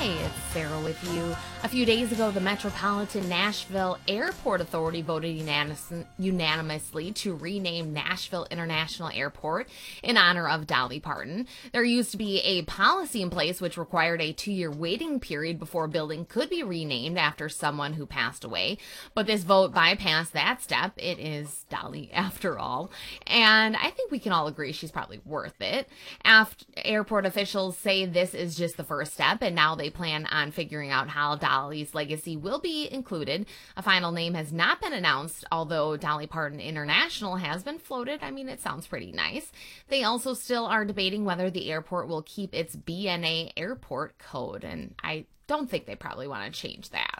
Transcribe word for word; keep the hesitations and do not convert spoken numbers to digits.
Hey, it's Sarah with you. A few days ago, the Metropolitan Nashville Airport Authority voted unanimous, unanimously to rename Nashville International Airport in honor of Dolly Parton. There used to be a policy in place which required a two-year waiting period before a building could be renamed after someone who passed away, but this vote bypassed that step. It is Dolly after all, and I think we can all agree she's probably worth it. After, airport officials say this is just the first step, and now they plan on figuring out how Dolly's legacy will be included. A final name has not been announced, although Dolly Parton International has been floated. I mean, it sounds pretty nice. They also still are debating whether the airport will keep its B N A airport code, and I don't think they probably want to change that.